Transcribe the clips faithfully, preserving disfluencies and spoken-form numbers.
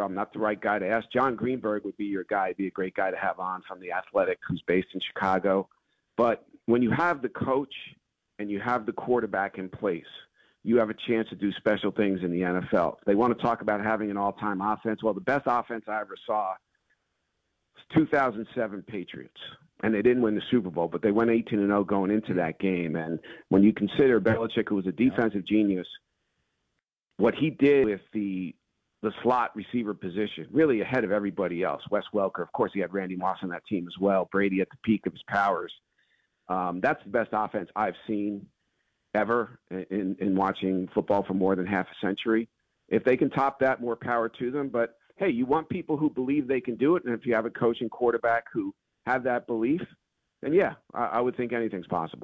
I'm not the right guy to ask. John Greenberg would be your guy. He'd be a great guy to have on from The Athletic, who's based in Chicago. But when you have the coach and you have the quarterback in place, you have a chance to do special things in the N F L. They want to talk about having an all-time offense. Well, the best offense I ever saw was two thousand seven Patriots. And they didn't win the Super Bowl, but they went eighteen and oh going into that game. And when you consider Belichick, who was a defensive genius, what he did with the the slot receiver position, really ahead of everybody else. Wes Welker, of course, he had Randy Moss on that team as well. Brady at the peak of his powers. Um, that's the best offense I've seen ever in, in watching football for more than half a century. If they can top that, more power to them. But, hey, you want people who believe they can do it, and if you have a coach and quarterback who have that belief, then, yeah, I, I would think anything's possible.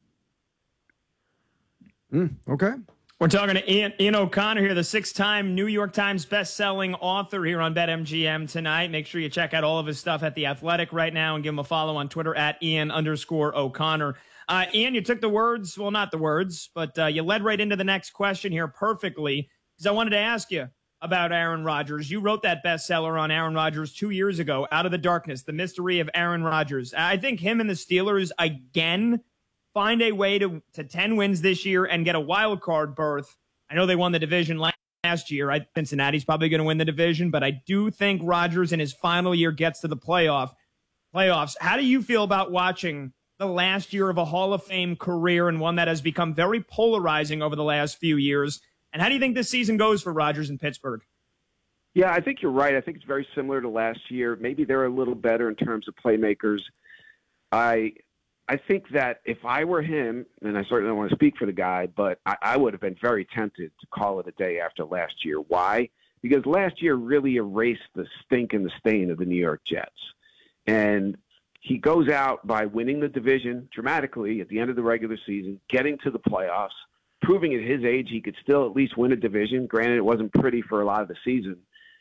Mm, okay. We're talking to Ian, Ian O'Connor here, the six-time New York Times best-selling author here on BetMGM tonight. Make sure you check out all of his stuff at The Athletic right now and give him a follow on Twitter at Ian underscore O'Connor. Uh, Ian, you took the words, well, not the words, but uh, you led right into the next question here perfectly, because I wanted to ask you about Aaron Rodgers. You wrote that bestseller on Aaron Rodgers two years ago, Out of the Darkness, The Mystery of Aaron Rodgers. I think him and the Steelers, again, find a way to, to ten wins this year and get a wild card berth. I know they won the division last year. I, Cincinnati's probably going to win the division, but I do think Rodgers in his final year gets to the playoff playoffs. How do you feel about watching the last year of a Hall of Fame career and one that has become very polarizing over the last few years? And how do you think this season goes for Rodgers in Pittsburgh? Yeah, I think you're right. I think it's very similar to last year. Maybe they're a little better in terms of playmakers. I I think that if I were him, and I certainly don't want to speak for the guy, but I, I would have been very tempted to call it a day after last year. Why? Because last year really erased the stink and the stain of the New York Jets. And he goes out by winning the division dramatically at the end of the regular season, getting to the playoffs, proving at his age he could still at least win a division. Granted, it wasn't pretty for a lot of the season.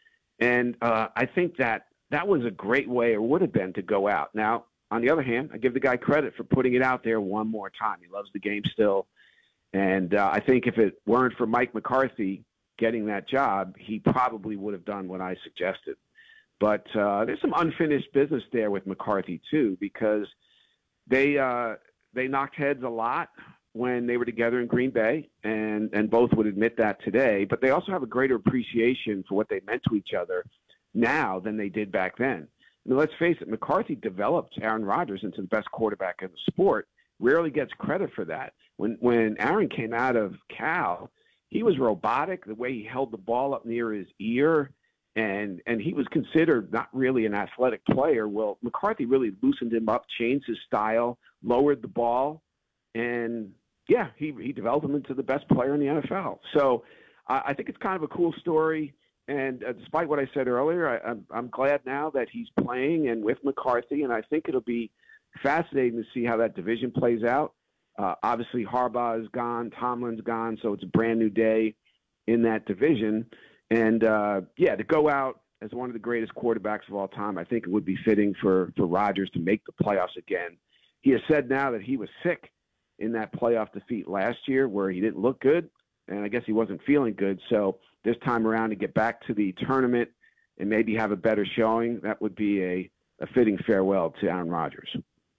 And uh, I think that that was a great way, or would have been, to go out. Now, on the other hand, I give the guy credit for putting it out there one more time. He loves the game still. And uh, I think if it weren't for Mike McCarthy getting that job, he probably would have done what I suggested. But uh, there's some unfinished business there with McCarthy, too, because they uh, they knocked heads a lot when they were together in Green Bay, and, and both would admit that today. But they also have a greater appreciation for what they meant to each other now than they did back then. I mean, let's face it, McCarthy developed Aaron Rodgers into the best quarterback in the sport. Rarely gets credit for that. When when Aaron came out of Cal, he was robotic, the way he held the ball up near his ear, and and he was considered not really an athletic player. Well, McCarthy really loosened him up, changed his style, lowered the ball, and, yeah, he, he developed him into the best player in the N F L. So uh, I think it's kind of a cool story. And uh, despite what I said earlier, I, I'm, I'm glad now that he's playing and with McCarthy, and I think it'll be fascinating to see how that division plays out. Uh, obviously, Harbaugh is gone, Tomlin's gone, so it's a brand new day in that division. And, uh, yeah, to go out as one of the greatest quarterbacks of all time, I think it would be fitting for, for Rodgers to make the playoffs again. He has said now that he was sick in that playoff defeat last year where he didn't look good, and I guess he wasn't feeling good. So this time around, to get back to the tournament and maybe have a better showing, that would be a, a fitting farewell to Aaron Rodgers.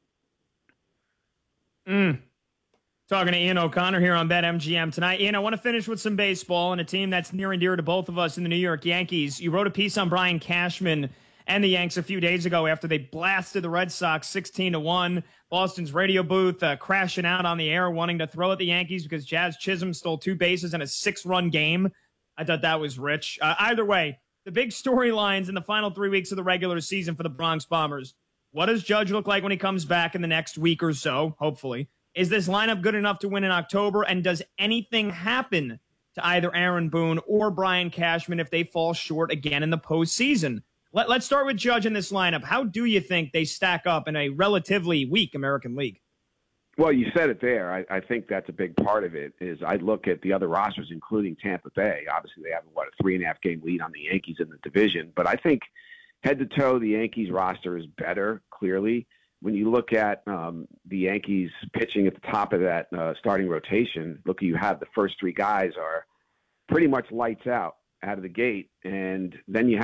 Mm. Talking to Ian O'Connor here on BetMGM tonight. Ian, I want to finish with some baseball and a team that's near and dear to both of us in the New York Yankees. You wrote a piece on Brian Cashman and the Yanks a few days ago after they blasted the Red Sox sixteen to one. Boston's radio booth uh, crashing out on the air, wanting to throw at the Yankees because Jazz Chisholm stole two bases in a six-run game. I thought that was rich. Uh, either way, the big storylines in the final three weeks of the regular season for the Bronx Bombers. What does Judge look like when he comes back in the next week or so, hopefully? Is this lineup good enough to win in October? And does anything happen to either Aaron Boone or Brian Cashman if they fall short again in the postseason? Let, let's start with Judge in this lineup. How do you think they stack up in a relatively weak American League? Well, you said it there. I, I think that's a big part of it. Is I look at the other rosters, including Tampa Bay. Obviously, they have what a three and a half game lead on the Yankees in the division. But I think head to toe, the Yankees roster is better. Clearly, when you look at um, the Yankees pitching at the top of that uh, starting rotation, look, you have the first three guys are pretty much lights out out of the gate, and then you have